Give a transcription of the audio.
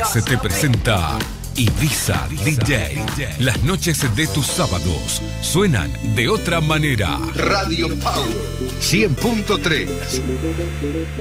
Jazz te presenta Ibiza DJ. Las noches de tus sábados suenan de otra manera. Radio Power 100.3.